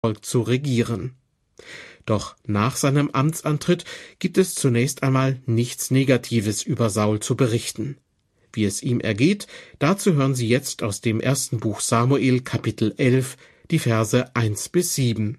Volk zu regieren. Doch nach seinem Amtsantritt gibt es zunächst einmal nichts Negatives über Saul zu berichten. Wie es ihm ergeht, dazu hören Sie jetzt aus dem 1. Buch Samuel, Kapitel 11, die Verse 1-7.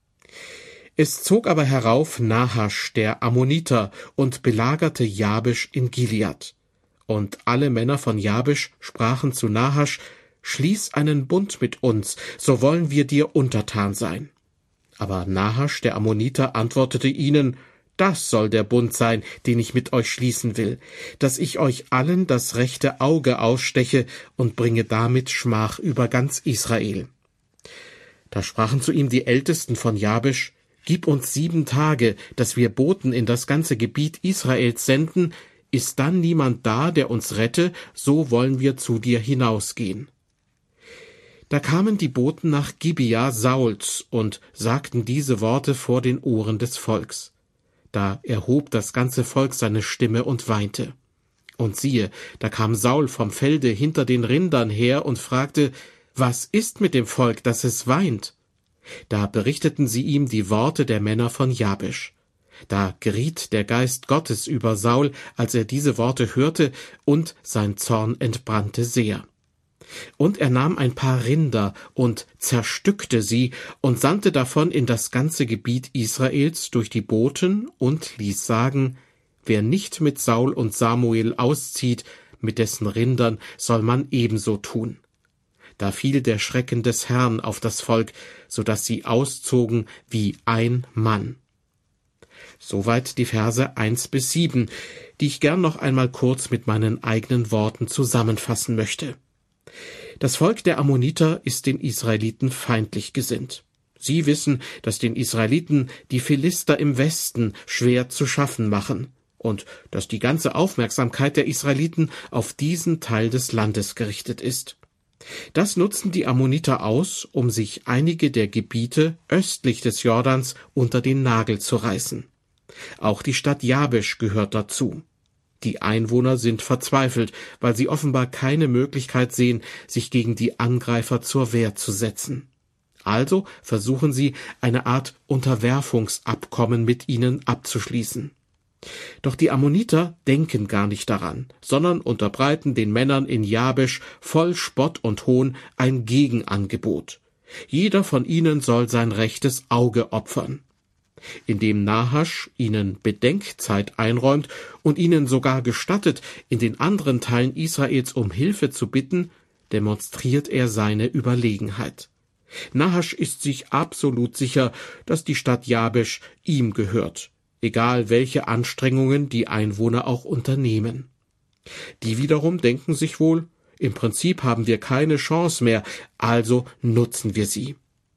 Es zog aber herauf Nahasch, der Ammoniter, und belagerte Jabesch in Gilead. Und alle Männer von Jabesch sprachen zu Nahasch: Schließ einen Bund mit uns, so wollen wir dir untertan sein. Aber Nahasch, der Ammoniter, antwortete ihnen: Das soll der Bund sein, den ich mit euch schließen will, dass ich euch allen das rechte Auge aussteche und bringe damit Schmach über ganz Israel. Da sprachen zu ihm die Ältesten von Jabesch: Gib uns 7 Tage, dass wir Boten in das ganze Gebiet Israels senden. Ist dann niemand da, der uns rette, so wollen wir zu dir hinausgehen. Da kamen die Boten nach Gibea Sauls und sagten diese Worte vor den Ohren des Volks. Da erhob das ganze Volk seine Stimme und weinte. Und siehe, da kam Saul vom Felde hinter den Rindern her und fragte: Was ist mit dem Volk, dass es weint? Da berichteten sie ihm die Worte der Männer von Jabesch. Da geriet der Geist Gottes über Saul, als er diese Worte hörte, und sein Zorn entbrannte sehr. Und er nahm ein paar Rinder und zerstückte sie und sandte davon in das ganze Gebiet Israels durch die Boten und ließ sagen: Wer nicht mit Saul und Samuel auszieht, mit dessen Rindern soll man ebenso tun. Da fiel der Schrecken des Herrn auf das Volk, so dass sie auszogen wie ein Mann. Soweit die Verse 1-7, die ich gern noch einmal kurz mit meinen eigenen Worten zusammenfassen möchte. Das Volk der Ammoniter ist den Israeliten feindlich gesinnt. Sie wissen, dass den Israeliten die Philister im Westen schwer zu schaffen machen und dass die ganze Aufmerksamkeit der Israeliten auf diesen Teil des Landes gerichtet ist. Das nutzen die Ammoniter aus, um sich einige der Gebiete östlich des Jordans unter den Nagel zu reißen. Auch die Stadt Jabesch gehört dazu. Die Einwohner sind verzweifelt, weil sie offenbar keine Möglichkeit sehen, sich gegen die Angreifer zur Wehr zu setzen. Also versuchen sie, eine Art Unterwerfungsabkommen mit ihnen abzuschließen. Doch die Ammoniter denken gar nicht daran, sondern unterbreiten den Männern in Jabesch voll Spott und Hohn ein Gegenangebot. Jeder von ihnen soll sein rechtes Auge opfern. Indem Nahasch ihnen Bedenkzeit einräumt und ihnen sogar gestattet, in den anderen Teilen Israels um Hilfe zu bitten, demonstriert er seine Überlegenheit. Nahasch ist sich absolut sicher, dass die Stadt Jabesch ihm gehört, egal welche Anstrengungen die Einwohner auch unternehmen. Die wiederum denken sich wohl: Im Prinzip haben wir keine Chance mehr, also nutzen wir sie.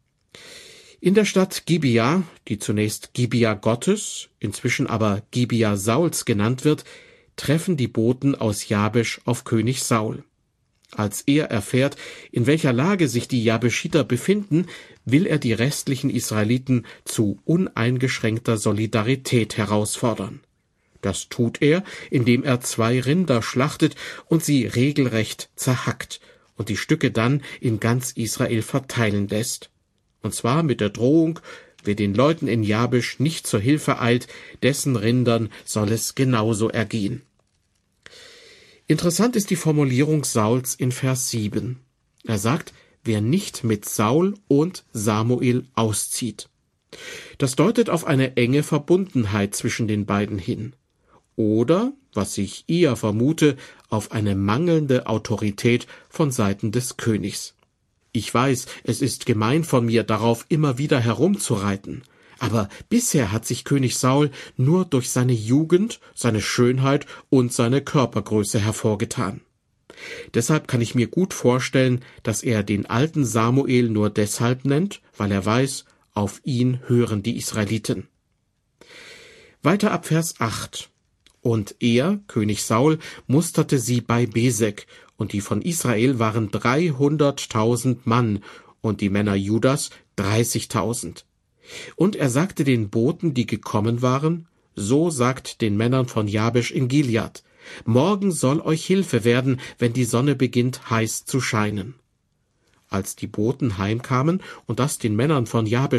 In der Stadt Gibea, die zunächst Gibea Gottes, inzwischen aber Gibea Sauls genannt wird, treffen die Boten aus Jabesch auf König Saul. Als er erfährt, in welcher Lage sich die Jabeschiter befinden, will er die restlichen Israeliten zu uneingeschränkter Solidarität herausfordern. Das tut er, indem er 2 Rinder schlachtet und sie regelrecht zerhackt und die Stücke dann in ganz Israel verteilen lässt. Und zwar mit der Drohung: Wer den Leuten in Jabesch nicht zur Hilfe eilt, dessen Rindern soll es genauso ergehen. Interessant ist die Formulierung Sauls in Vers 7. Er sagt: Wer nicht mit Saul und Samuel auszieht. Das deutet auf eine enge Verbundenheit zwischen den beiden hin. Oder, was ich eher vermute, auf eine mangelnde Autorität von Seiten des Königs. Ich weiß, es ist gemein von mir, darauf immer wieder herumzureiten, aber bisher hat sich König Saul nur durch seine Jugend, seine Schönheit und seine Körpergröße hervorgetan. Deshalb kann ich mir gut vorstellen, dass er den alten Samuel nur deshalb nennt, weil er weiß, auf ihn hören die Israeliten. Weiter ab Vers 8. Und er, König Saul, musterte sie bei Besek, und die von Israel waren 300.000 Mann, und die Männer Judas 30.000. Und er sagte den Boten, die gekommen waren: So sagt den Männern von Jabesch in Gilead: Morgen soll euch Hilfe werden, wenn die Sonne beginnt heiß zu scheinen. Als die Boten heimkamen und das den Männern von Jabesh